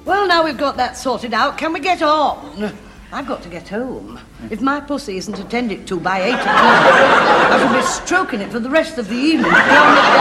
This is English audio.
Well, now we've got that sorted out, can we get on? I've got to get home. If my pussy isn't attended to by 8 o'clock, I shall be stroking it for the rest of the evening.